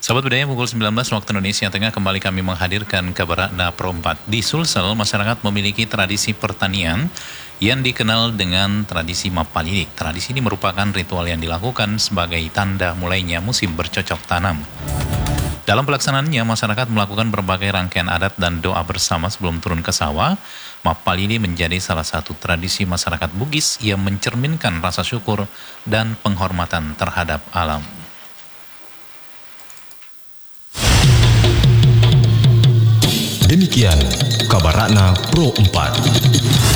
Sahabat budaya pukul 19 waktu Indonesia Tengah kembali kami menghadirkan kabar Ratna Pro 4. Di Sulsel, masyarakat memiliki tradisi pertanian yang dikenal dengan tradisi Mapalili. Tradisi ini merupakan ritual yang dilakukan sebagai tanda mulainya musim bercocok tanam. Dalam pelaksanaannya, masyarakat melakukan berbagai rangkaian adat dan doa bersama sebelum turun ke sawah. Mapalili menjadi salah satu tradisi masyarakat Bugis yang mencerminkan rasa syukur dan penghormatan terhadap alam. Demikian kabar Ratna Pro 4.